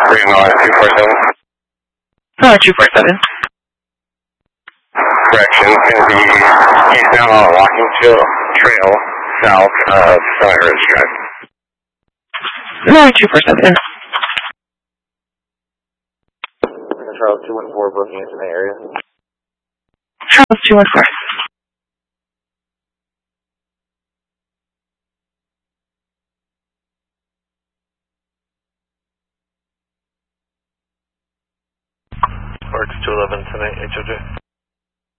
Green Line 247. 247. Correction, it's going to be eastbound on Walking Trail, south of Summit Ridge Drive. 247. Charles 214 booking into the area. Charles 214. Arch 211 tonight, HOJ.